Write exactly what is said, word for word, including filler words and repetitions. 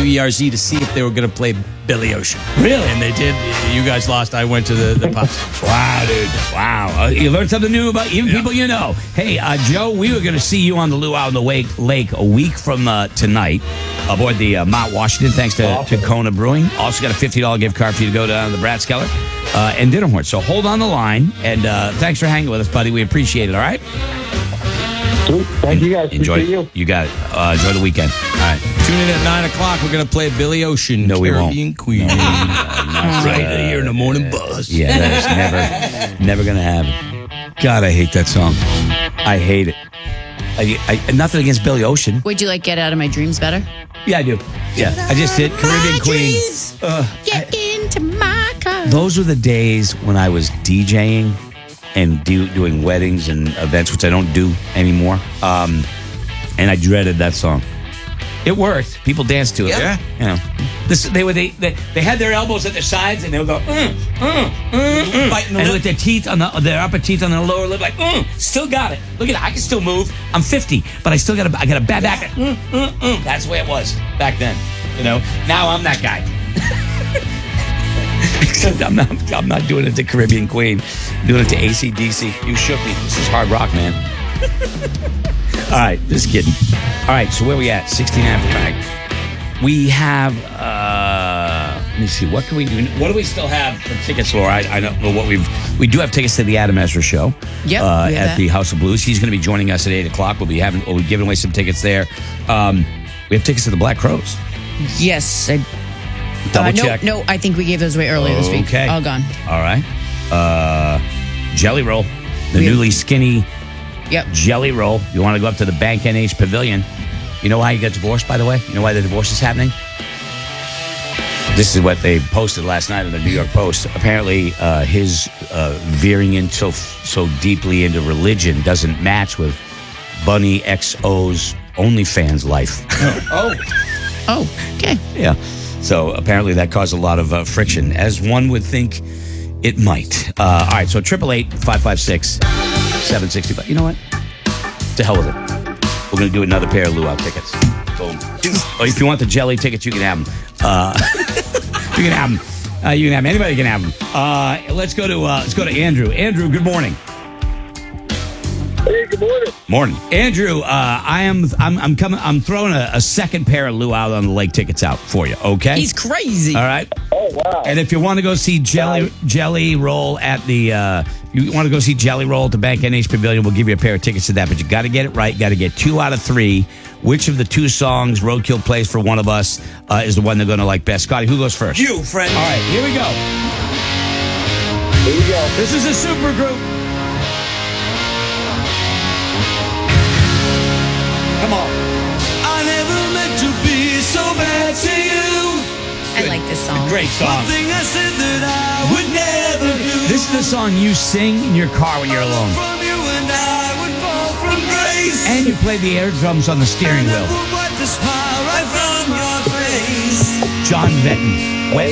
W E R Z to see if they were going to play Billy Ocean. Really? And they did. You guys lost. I went to the, the pub. Wow, dude. Wow. Uh, you learned something new about even Yeah. people you know. Hey, uh, Joe, we were going to see you on the Luau in the Wake Lake a week from uh, tonight aboard the uh, Mount Washington, thanks to, Awesome. to Kona Brewing. Also got a fifty dollars gift card for you to go down to the Bratskeller uh, and Dinner Horn. So hold on the line, and uh, thanks for hanging with us, buddy. We appreciate it, all right? Sweet. Thank you guys. Enjoy Appreciate you. You got it. Uh, enjoy the weekend. All right. Tune in at nine o'clock. We're going to play Billy Ocean. No, we won't. Caribbean Queen. Right here in the morning buzz. Yeah, that is never, never going to happen. God, I hate that song. I hate it. I, I, nothing against Billy Ocean. Would you like Get Out of My Dreams better? Yeah, I do. Yeah, I just did Caribbean Queen. Uh, Get into my car. those were the days when I was DJing and do, doing weddings and events, which I don't do anymore. Um, and I dreaded that song. It worked. People danced to it. Yeah. You know, this, they were they, they they had their elbows at their sides and they would go, mm, mm, mm, mm. Biting the and lip. with their teeth on the their upper teeth on their lower lip, like, mm, still got it. Look at that. I can still move. I'm fifty, but I still got a I got a bad back. Mm, mm, mm. That's the way it was back then. You know. Now I'm that guy. Except I'm not, I'm not doing it to Caribbean Queen. I'm doing it to A C D C. You shook me. This is hard rock, man. All right, just kidding. All right, so where we at? sixteen after tonight. We have, uh, let me see, what can we do? What do we still have for tickets, Laura? I, I don't know what we've, we do have tickets to the Adam Ezra show. Yep, uh, we have at that. the House of Blues. He's going to be joining us at eight o'clock. We'll be having, we'll be giving away some tickets there. Um, we have tickets to the Black Crows. Yes. I, Double uh, no, check. no, I think we gave those away earlier this week. Okay. All gone. All right. Uh, Jelly Roll, the We have- newly skinny Yep. Jelly Roll. You want to go up to the Bank N H Pavilion. You know why he got divorced, by the way? You know why the divorce is happening? This is what they posted last night in the New York Post. Apparently, uh, his uh, veering in so, so deeply into religion doesn't match with Bunny X O's OnlyFans life. Oh. Oh, okay. Yeah. So apparently that caused a lot of uh, friction, as one would think it might. Uh, all right, so triple eight five five six seven sixty five. You know what? To hell with it. We're going to do another pair of luau tickets. Boom. Or if you want the jelly tickets, you can have them. Uh, you can have them. Uh, you can have them. Anybody can have them. Uh, let's go to uh, let's go to Andrew. Andrew, good morning. Hey, good morning. Morning, Andrew. Uh, I am. I'm. I'm coming. I'm throwing a, a second pair of luau on the lake tickets out for you. Okay. He's crazy. All right. Oh, wow. And if you want to go see Jelly Jelly Roll at the, uh, you want to go see Jelly Roll at the Bank N H Pavilion, we'll give you a pair of tickets to that. But you got to get it right. Got to get two out of three. Which of the two songs Roadkill plays for one of us uh, is the one they're going to like best? Scotty, who goes first? You, friend. All right, here we go. Here we go. This is a super group. Come on. I never meant to be so bad to you. I like this song. Great song. One thing I said that I would never do. This is the song you sing in your car when you're alone. From you and I would fall from grace. And you play the air drums on the steering I wheel. never wipe the smile right from your face. John Benton.